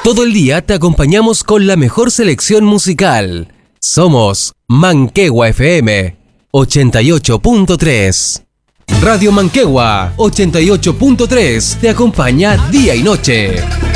Todo el día te acompañamos con la mejor selección musical. Somos Manquehua FM 88.3. Radio Manquehua 88.3 te acompaña día y noche.